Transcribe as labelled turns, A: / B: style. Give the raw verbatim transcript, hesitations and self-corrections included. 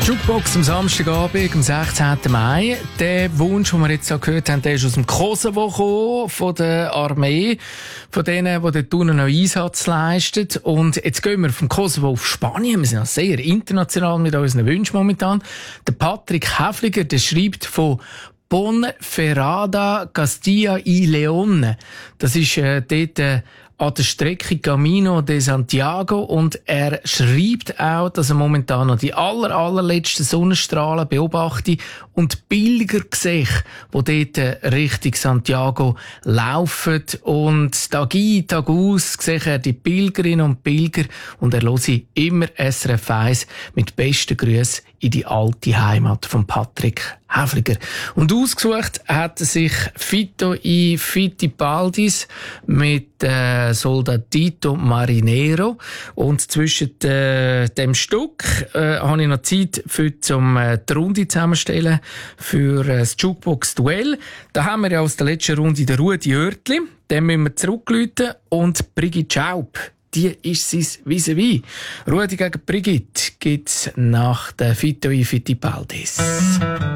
A: Jukebox am Samstagabend, am sechzehnten Mai. Der Wunsch, den wir jetzt so gehört haben, der ist aus dem Kosovo gekommen, von der Armee, von denen, die dort unten noch Einsatz leisten. Und jetzt gehen wir vom Kosovo auf Spanien. Wir sind ja sehr international mit unseren Wünschen momentan. Der Patrick Häfliger, der schreibt von Ponferrada, Castilla y León. Das ist äh, dort äh, an der Strecke Camino de Santiago, und er schreibt auch, dass er momentan noch die aller, allerletzten Sonnenstrahlen beobachtet und Pilger sieht, die dort Richtung Santiago laufen. Und Tag ein, Tag aus sieht er die Pilgerinnen und Pilger, und er hört immer S R F eins mit besten Grüßen in die alte Heimat von Patrick Häfliger. Und ausgesucht hat er sich Fito y Fitipaldis mit äh, Soldatito Marinero. Und zwischen äh, dem Stück äh, habe ich noch Zeit für zum äh, die Runde zusammenstellen für äh, das Jukebox-Duell. Da haben wir ja aus der letzten Runde den Rudi Oertli. Den müssen wir zurückrufen. Und Brigitte Schaub, die ist sein vis-à-vis. Rudi gegen Brigitte gibt's nach der Fito y Fitipaldis.